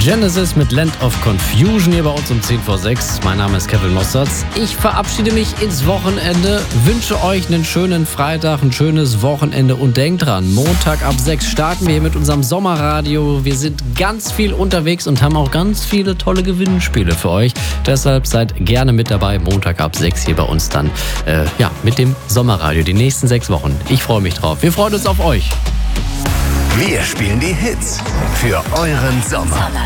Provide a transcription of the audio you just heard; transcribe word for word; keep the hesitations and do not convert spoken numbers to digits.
Genesis mit Land of Confusion hier bei uns um zehn vor sechs. Mein Name ist Kevin Mossertz. Ich verabschiede mich ins Wochenende, wünsche euch einen schönen Freitag, ein schönes Wochenende und denkt dran, Montag ab sechs starten wir hier mit unserem Sommerradio. Wir sind ganz viel unterwegs und haben auch ganz viele tolle Gewinnspiele für euch. Deshalb seid gerne mit dabei, Montag ab sechs hier bei uns dann äh, ja, mit dem Sommerradio, die nächsten sechs Wochen. Ich freue mich drauf. Wir freuen uns auf euch. Wir spielen die Hits für euren Sommer.